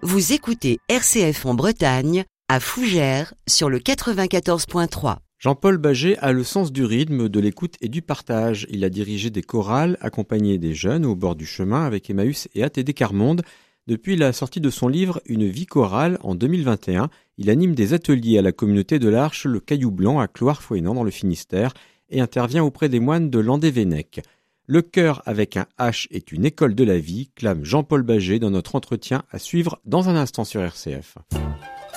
Vous écoutez RCF en Bretagne, à Fougères, sur le 94.3. Jean-Paul Baget a le sens du rythme, de l'écoute et du partage. Il a dirigé des chorales, accompagné des jeunes au bord du chemin avec Emmaüs et ATD Quart-Monde. Depuis la sortie de son livre « Une vie chorale » en 2021, il anime des ateliers à la communauté de l'Arche, le Caillou Blanc à Cloire-Fouesnant dans le Finistère et intervient auprès des moines de Landévennec. Le cœur avec un H est une école de la vie, clame Jean-Paul Baget dans notre entretien à suivre dans un instant sur RCF.